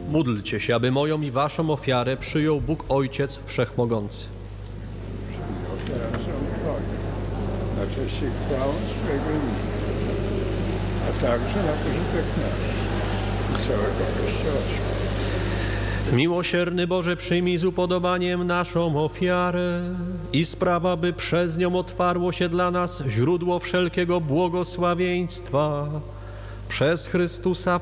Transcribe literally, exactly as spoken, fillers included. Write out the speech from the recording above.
Módlcie się, aby moją i waszą ofiarę przyjął Bóg Ojciec Wszechmogący. Ofiarę Twoją, na cześć i chwałę swojego imienia, a także na pożytek nasz i całego Kościoła świętego. Miłosierny Boże, przyjmij z upodobaniem naszą ofiarę i sprawa, by przez nią otwarło się dla nas źródło wszelkiego błogosławieństwa. Przez Chrystusa